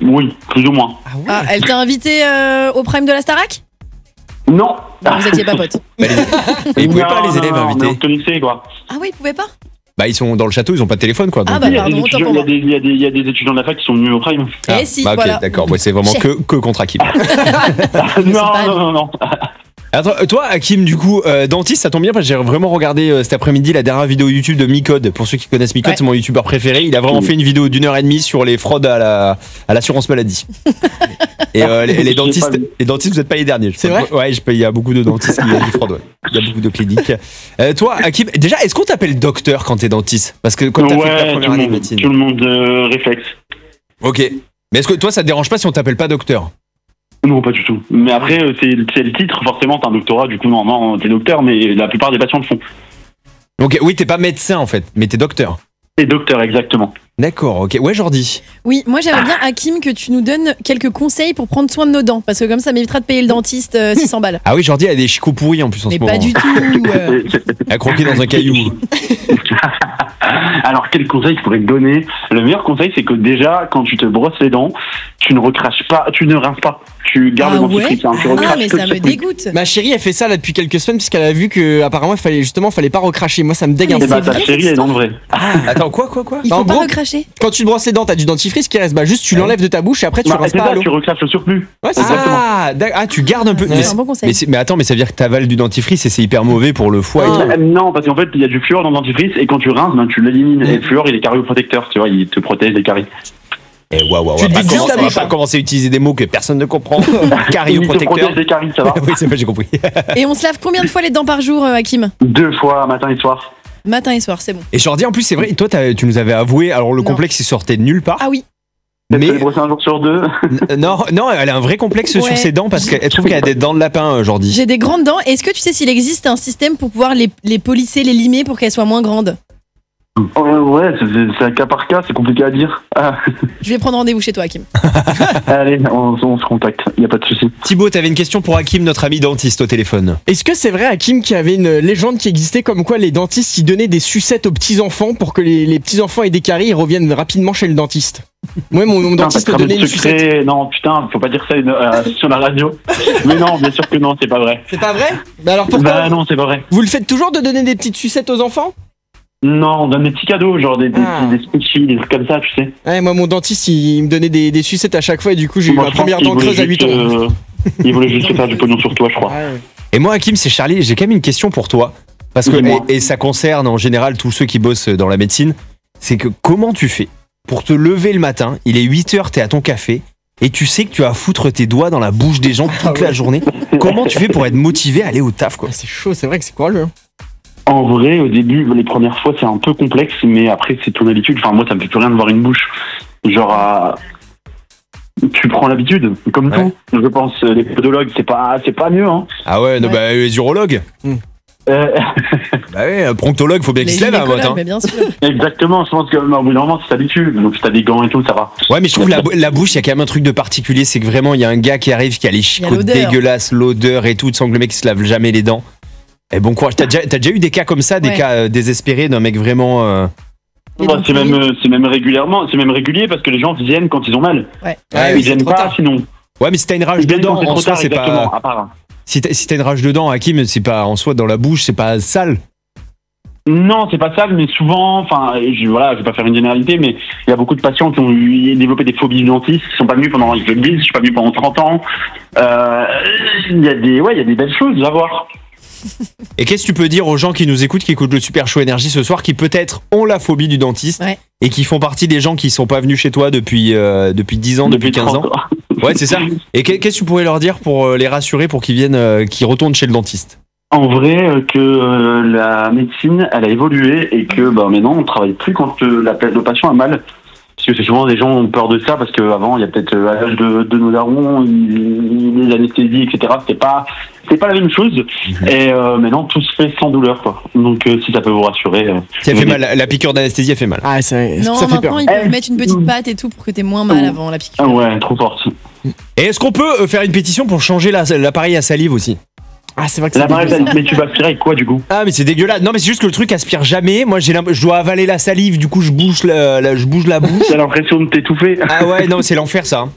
Oui, plus ou moins. Ah ouais. Ah, elle t'a invité au prime de la Starac? Non. Non, vous étiez pas potes. Et ils pouvaient pas les élèves mais on invités. se connaissait, quoi. Ah oui, ils pouvaient pas? Bah ils sont dans le château, ils ont pas de téléphone quoi. Ah donc- bah Il y a des pardon, autant étudiants- pour moi. il y a des étudiants de la fac qui sont venus au prime. Eh si, bah ok, voilà. d'accord. Ouais, c'est vraiment que contre Hakim. Non. Attends, toi, Hakim, du coup, dentiste, ça tombe bien parce que j'ai vraiment regardé cet après-midi la dernière vidéo YouTube de Micode. Pour ceux qui connaissent Micode, Ouais. c'est mon youtubeur préféré. Il a vraiment fait une vidéo d'1h30 sur les fraudes à l'assurance maladie. Et les dentistes, vous n'êtes pas les derniers. C'est vrai ? Ouais, il y a beaucoup de dentistes qui fraudent. Ouais. Il y a beaucoup de cliniques. Toi, Hakim, déjà, est-ce qu'on t'appelle docteur quand t'es dentiste? Parce que quand t'as fait ta première année de médecine. Tout le monde réflexe. Ok. Mais est-ce que toi, ça te dérange pas si on t'appelle pas docteur? Non, pas du tout. Mais après, c'est le titre, forcément, t'as un doctorat, du coup, normalement, t'es docteur, mais la plupart des patients le font. Ok, oui, t'es pas médecin en fait, mais t'es docteur. T'es docteur, exactement. D'accord, ok. Ouais, Jordi. Oui, moi j'aimerais bien, Hakim, que tu nous donnes quelques conseils pour prendre soin de nos dents. Parce que comme ça m'évitera de payer le dentiste 600 balles. Ah oui, Jordi a des chicots pourris en plus en Mais ce moment. pas du tout. Elle a croqué dans un caillou. Alors, quel conseil je pourrais te donner? Le meilleur conseil, c'est que déjà, quand tu te brosses les dents, tu ne recraches pas, tu ne rinces pas. Tu gardes Ah le dentifrice, ouais? hein, tu Ah recraches mais que ça le me circuit. dégoûte. Ma chérie, elle fait ça là depuis quelques semaines puisqu'elle a vu que apparemment il fallait pas recracher. Moi, ça me dégue Ah, un mais peu. Eh bah, c'est ta vrai, chérie cette est dans le vrai. Attends, quoi Il Bah, faut en pas gros, recracher. Quand tu te brosses les dents, t'as du dentifrice qui reste. Bah juste, tu l'enlèves de ta bouche et après tu Bah, rinces c'est pas à ça, l'eau. tu recraches le surplus. Ouais, c'est ça. Tu gardes un peu. Ouais. Mais, C'est un bon conseil. mais attends, mais ça veut dire que t'avales du dentifrice et c'est hyper mauvais pour le foie et tout. Non, parce qu'en fait, il y a du fluor dans le dentifrice et quand tu rinces, ben, tu l'élimines. Et le fluor, il est carioprotecteur, tu vois, il te protège des caries. Et waouh, Tu on va dis juste la pas bouche, hein. commencer à utiliser des mots que personne ne comprend. Il te Carioprotecteur. protège des caries, ça va. Oui, c'est vrai, j'ai compris. Et on se lave combien de fois les dents par jour, Hakim? 2 fois, matin et soir. Matin et soir, c'est bon. Et Jordi, en plus, c'est vrai, toi, tu nous avais avoué, alors le Non. complexe, il sortait de nulle part. Ah oui. Mais... Mais Tu brosser un jour sur 2. non, elle a un vrai complexe Ouais. sur ses dents parce qu'elle trouve qu'elle a des dents de lapin, Jordi. J'ai des grandes dents. Est-ce que tu sais s'il existe un système pour pouvoir les polisser, les limer pour qu'elles soient moins grandes? Ouais, c'est un cas par cas, c'est compliqué à dire. Ah, Je vais prendre rendez-vous chez toi, Hakim. allez, on se contacte, il n'y a pas de souci. Thibaut, t'avais une question pour Hakim, notre ami dentiste au téléphone. Est-ce que c'est vrai, Hakim, qu'il y avait une légende qui existait comme quoi les dentistes ils donnaient des sucettes aux petits-enfants pour que les petits-enfants aient des caries et reviennent rapidement chez le dentiste? Moi, mon dentiste me donnait une sucette. Non, putain, faut pas dire ça sur la radio. Mais non, bien sûr que non, c'est pas vrai. C'est pas vrai? Bah alors pourquoi? Bah non, c'est pas vrai. Vous le faites toujours de donner des petites sucettes aux enfants? Non, on donne des petits cadeaux, genre des Ah. squishies, des trucs comme ça, tu sais. Ouais, moi, mon dentiste, il me donnait des sucettes à chaque fois et du coup, j'ai eu Moi, ma je pense première qu'il dent voulait creuse à juste, 8 ans. Il voulait juste faire du pognon sur toi, je crois. Ouais. Et moi, Hakim, c'est Charlie, j'ai quand même une question pour toi. Parce que, Dis-moi. et ça concerne en général tous ceux qui bossent dans la médecine, c'est que comment tu fais pour te lever le matin, il est 8h, t'es à ton café, et tu sais que tu vas foutre tes doigts dans la bouche des gens toute la journée. Comment tu fais pour être motivé à aller au taf, quoi? Ah, c'est chaud, c'est vrai que c'est courageux. Hein. En vrai, au début, les premières fois, c'est un peu complexe, mais après, c'est ton habitude. Enfin, moi, ça me fait plus rien de voir une bouche. Genre, tu prends l'habitude, comme Ouais. tout. Je pense, les podologues, c'est pas mieux, hein. Ah ouais, non, Ouais. bah les urologues. Euh, Bah ouais, un pronctologue, faut bien qu'il Les se lève à gynécologues, vote. mais bien sûr. exactement, je pense qu'au bout d'un moment, tu t'habitues. Donc, si t'as des gants et tout, ça va. Ouais, mais je trouve la bouche, il y a quand même un truc de particulier, c'est que vraiment, il y a un gars qui arrive, qui a les chicots l'odeur. dégueulasses, l'odeur et tout, tu sens que le mec il se lave jamais les dents. Et bon courage, t'as déjà eu des cas comme ça, des Ouais. cas désespérés d'un mec vraiment. Et Bah, donc, c'est même régulier parce que les gens viennent quand ils ont mal. Ouais. Ouais, Ils c'est viennent trop pas tard. sinon. Ouais, mais si t'as une rage Ils viennent dedans, quand c'est en trop soi, tard, c'est exactement. pas. À part. Si t'as une rage dedans, Hakim, c'est pas en soi dans la bouche, c'est pas sale. Non, c'est pas ça, mais souvent, enfin, je vais pas faire une généralité, mais il y a beaucoup de patients qui ont développé des phobies du dentiste, qui sont pas venus pendant, je le dis, je suis pas venu pendant 30 ans. Il y a des belles choses à voir. Et qu'est-ce que tu peux dire aux gens qui nous écoutent, qui écoutent le Super Show Énergie ce soir, qui peut-être ont la phobie du dentiste Ouais. et qui font partie des gens qui sont pas venus chez toi depuis 10 ans, depuis 15 ans? 30 Ouais, c'est ça. Et qu'est-ce que tu pourrais leur dire pour les rassurer, pour qu'ils viennent, qu'ils retournent chez le dentiste? En vrai, que la médecine, elle a évolué et que maintenant, on travaille plus quand le patient a mal. Parce que c'est souvent des gens ont peur de ça parce qu'avant, il y a peut-être à l'âge de nos darons, les anesthésies, etc. C'était pas la même chose. Et maintenant, tout se fait sans douleur, quoi. Donc, si ça peut vous rassurer. Ça fait mal, la piqûre d'anesthésie, elle fait mal. Ah, ça Non, fait peur. maintenant ils peuvent mettre une petite patte et tout pour que t'aies moins mal avant la piqûre. Ah ouais, trop forte. Et est-ce qu'on peut faire une pétition pour changer l'appareil à salive aussi? Ah, c'est vrai que c'est L'appareil, dégueu, ça. mais tu vas aspirer avec quoi, du coup? Ah, mais c'est dégueulasse. Non, mais c'est juste que le truc aspire jamais. Moi, je dois avaler la salive, du coup, je bouge la bouche. T'as l'impression de t'étouffer. Ah ouais, non, c'est l'enfer ça. Hein.